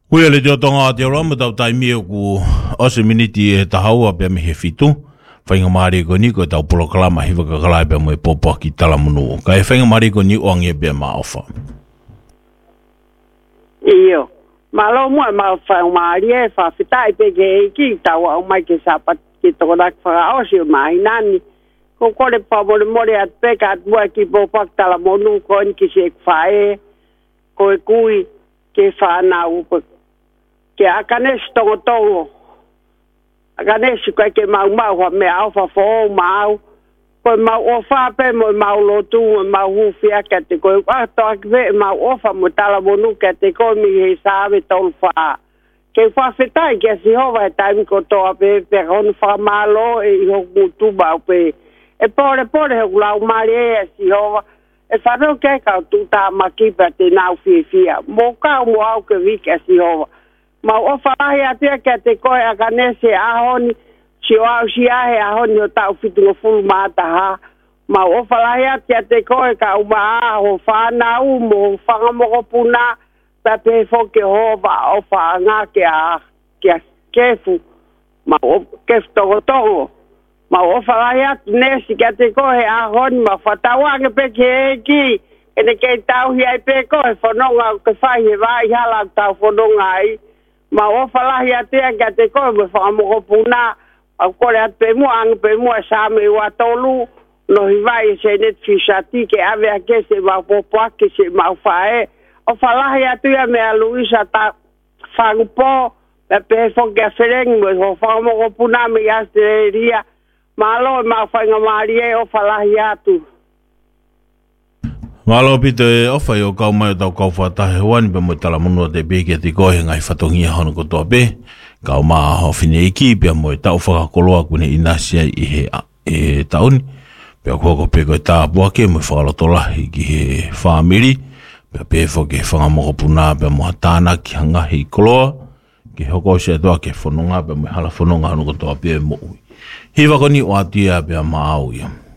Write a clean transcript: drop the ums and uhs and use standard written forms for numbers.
Kuia le tonga te rama tau taimi ku ose miniti e tahaua pe me he fitu. Whainga maari ko ni ko tau polokalama hiwa ka kalai pe mo e popo ki tala munu. Ka e whainga maari ko ni oange pe ma ofa. Iyo. Malo mua ma whainga maari e whawhitai pe ke ki tau au mai ke sapat ki toko dak whakaosi o mahi nani. Ko kore pa more at peka at mua ki popak tala munu ko in ki se whae. Ko e kui ke whanau upa. Ke akanesi tongo. Akanesi koe ke mau ha me au whafo mau. Koe mau ofa pe mo mau lotu mo mau hufia ke te koe. Ato akve mau ofa mo tala monu ke te koe mi he sawe tolu wha. Ke whawhetai ke si hova he taimi ko toa pe honu wha malo e iho mutu bau pe. E pore he ulau mari e si hova. E whanau ke kau tuta makipa te nau fia. Mo kau mo au ke wike si hova. Ma ofa lahi atia ke te koe a kanese ahoni, si o au si ahe ahoni o tau fitungo fulu maata ha. Ma ofa lahi atia te koe ka uma aho whanau mo whangamoko puna, tape foke hova ofa ngā ke a kefu, ma kefu togo. Ma ofa lahi ati nesi ke te koe ahoni, ma whatawange pe ke eki, ene kei tau hi ai pe koe, whanonga ke whai he vai hala tau whanonga ai. Ma ofa lahi atea ka te koe me whakamoko puna, au kore at pe mua same ua tolu, no hiwai se net fisati ke ave a ke se mau popoa ke se mau whae. Ofa lahi atea me a Luisa ta whangupo, me pe foke a whereng me whakamoko puna me i Australia, ma alo mau whainga maari e ofa lahi atu. Malo pito e ofa i o kau mai o tau kau whatahe wani pe mo tala munua te peke te kohe ngai whatongia hono ko toa pe. Kau maa ho fine iki pia mo e tau whakakoloa kune inasia i he tauni. Pia kua ko peko e tā puake mo e whakalotolahi ki he whamiri. Pia pefo ke whangamoko puna pia mo hatana ki hangahi koloa. Ki hoko se toa ke whanonga pia mo e hala whanonga hono ko toa pe mo ui. Hiwa koni o atia pia maa au ia.